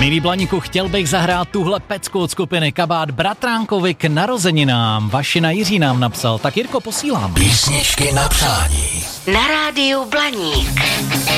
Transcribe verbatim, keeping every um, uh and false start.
Milí Blaníku, chtěl bych zahrát tuhle pecku od skupiny Kabát bratránkovi k narozeninám. Vašina Jiří nám napsal, tak Jirko, posílám. Písničky na přání. Na rádiu Blaník.